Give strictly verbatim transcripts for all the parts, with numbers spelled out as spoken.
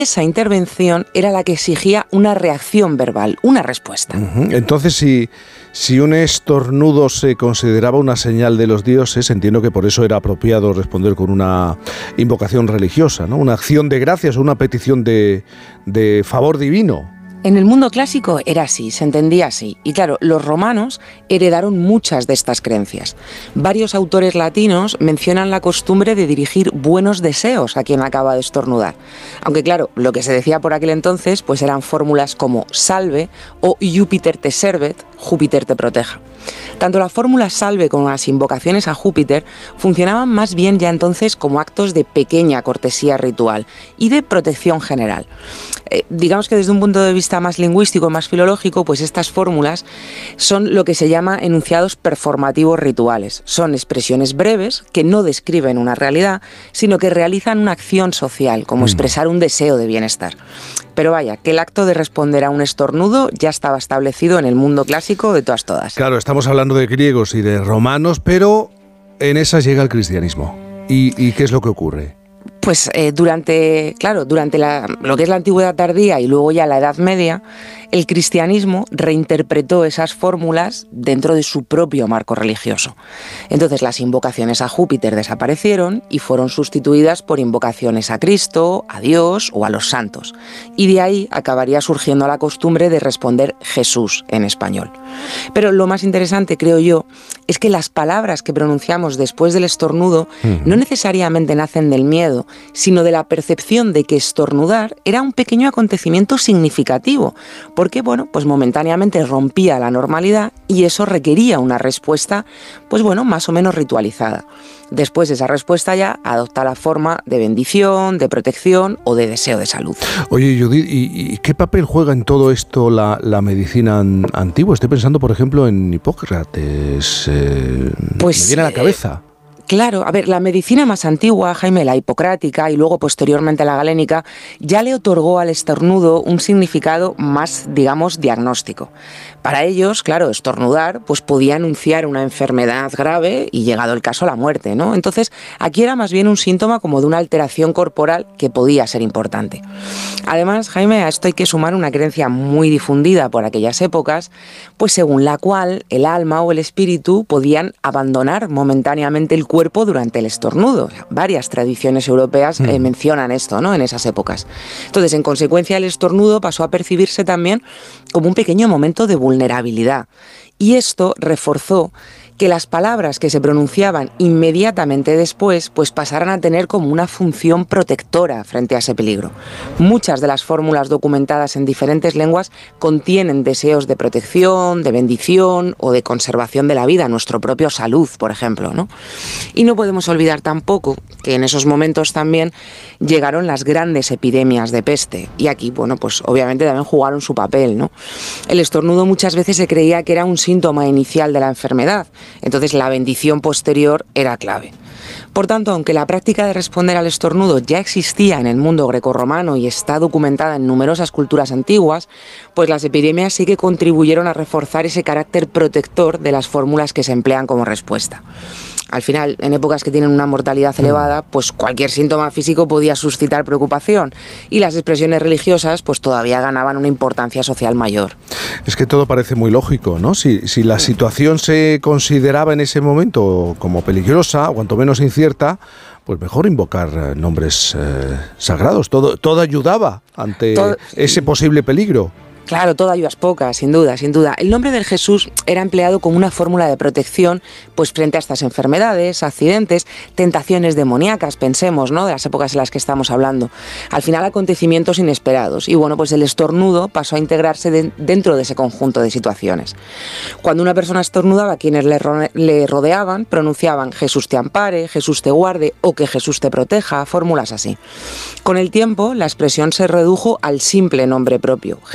esa intervención era la que exigía una reacción verbal, una respuesta. Uh-huh. Entonces, si, si un estornudo se consideraba una señal de los dioses, entiendo que por eso era apropiado responder con una invocación religiosa, ¿no? Una acción de gracias o una petición de, de favor divino. En el mundo clásico era así, se entendía así. Y claro, los romanos heredaron muchas de estas creencias. Varios autores latinos mencionan la costumbre de dirigir buenos deseos a quien acaba de estornudar. Aunque claro, lo que se decía por aquel entonces pues eran fórmulas como salve o Júpiter te servet, Júpiter te proteja. Tanto la fórmula salve como las invocaciones a Júpiter funcionaban más bien ya entonces como actos de pequeña cortesía ritual y de protección general. Eh, digamos que desde un punto de vista más lingüístico, más filológico, pues estas fórmulas son lo que se llama enunciados performativos rituales. Son expresiones breves que no describen una realidad, sino que realizan una acción social, como expresar un deseo de bienestar. Pero vaya, que el acto de responder a un estornudo ya estaba establecido en el mundo clásico de todas todas. Claro, estamos hablando de griegos y de romanos, pero en esas llega el cristianismo. ¿Y, y qué es lo que ocurre? Pues eh, durante, claro, durante la, lo que es la antigüedad tardía y luego ya la Edad Media, el cristianismo reinterpretó esas fórmulas dentro de su propio marco religioso. Entonces las invocaciones a Júpiter desaparecieron y fueron sustituidas por invocaciones a Cristo, a Dios o a los santos. Y de ahí acabaría surgiendo la costumbre de responder Jesús en español. Pero lo más interesante, creo yo, es que las palabras que pronunciamos después del estornudo uh-huh. no necesariamente nacen del miedo, sino de la percepción de que estornudar era un pequeño acontecimiento significativo, porque, bueno, pues momentáneamente rompía la normalidad y eso requería una respuesta, pues bueno, más o menos ritualizada. Después esa respuesta ya adopta la forma de bendición, de protección o de deseo de salud. Oye, Judith, ¿y, y qué papel juega en todo esto la, la medicina an, antigua? Estoy pensando, por ejemplo, en Hipócrates. Eh, pues, me viene a la cabeza. Eh, Claro, a ver, la medicina más antigua, Jaime, la hipocrática y luego posteriormente la galénica, ya le otorgó al estornudo un significado más, digamos, diagnóstico. Para ellos, claro, estornudar pues podía anunciar una enfermedad grave y, llegado el caso, la muerte, ¿no? Entonces, aquí era más bien un síntoma como de una alteración corporal que podía ser importante. Además, Jaime, a esto hay que sumar una creencia muy difundida por aquellas épocas, pues según la cual el alma o el espíritu podían abandonar momentáneamente el cuerpo durante el estornudo. Varias tradiciones europeas eh, mencionan esto, ¿no?, en esas épocas. Entonces, en consecuencia, el estornudo pasó a percibirse también como un pequeño momento de vulnerabilidad. Y esto reforzó que las palabras que se pronunciaban inmediatamente después pues pasaran a tener como una función protectora frente a ese peligro. Muchas de las fórmulas documentadas en diferentes lenguas contienen deseos de protección, de bendición o de conservación de la vida, nuestra propia salud, por ejemplo, ¿no? Y no podemos olvidar tampoco que en esos momentos también llegaron las grandes epidemias de peste y aquí, bueno, pues obviamente también jugaron su papel, ¿no? El estornudo muchas veces se creía que era un síntoma inicial de la enfermedad. Entonces la bendición posterior era clave. Por tanto, aunque la práctica de responder al estornudo ya existía en el mundo grecorromano y está documentada en numerosas culturas antiguas, pues las epidemias sí que contribuyeron a reforzar ese carácter protector de las fórmulas que se emplean como respuesta. Al final, en épocas que tienen una mortalidad elevada, pues cualquier síntoma físico podía suscitar preocupación y las expresiones religiosas pues todavía ganaban una importancia social mayor. Es que todo parece muy lógico, ¿no? Si, si la situación se consideraba en ese momento como peligrosa, o cuanto menos incierta, pues mejor invocar nombres eh, sagrados. Todo, todo ayudaba ante todo, ese posible peligro. Claro, todo ayuda es poca, sin duda, sin duda. El nombre del Jesús era empleado como una fórmula de protección pues frente a estas enfermedades, accidentes, tentaciones demoníacas, pensemos, ¿no?, de las épocas en las que estamos hablando. Al final, acontecimientos inesperados. Y bueno, pues el estornudo pasó a integrarse de, dentro de ese conjunto de situaciones. Cuando una persona estornudaba, quienes le, ro- le rodeaban pronunciaban Jesús te ampare, Jesús te guarde o que Jesús te proteja, fórmulas así. Con el tiempo, la expresión se redujo al simple nombre propio, Jesús.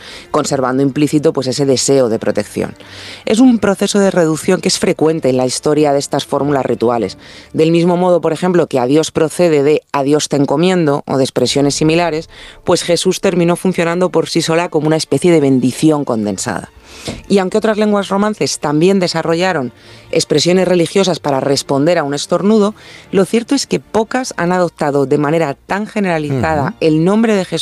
conservando implícito pues ese deseo de protección. Es un proceso de reducción que es frecuente en la historia de estas fórmulas rituales. Del mismo modo, por ejemplo, que adiós procede de adiós te encomiendo o de expresiones similares, pues Jesús terminó funcionando por sí sola como una especie de bendición condensada. Y aunque otras lenguas romances también desarrollaron expresiones religiosas para responder a un estornudo, lo cierto es que pocas han adoptado de manera tan generalizada uh-huh. el nombre de Jesús